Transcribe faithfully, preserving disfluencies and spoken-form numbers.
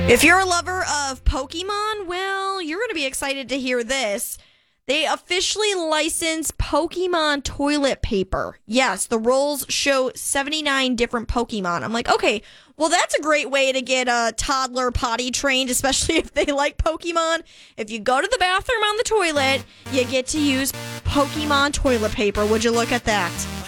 If you're a lover of Pokemon, well, you're going to be excited to hear this. They officially licensed Pokemon toilet paper. Yes, the rolls show seventy-nine different Pokemon. I'm like, okay, well, that's a great way to get a toddler potty trained, especially if they like Pokemon. If you go to the bathroom on the toilet, you get to use Pokemon toilet paper. Would you look at that?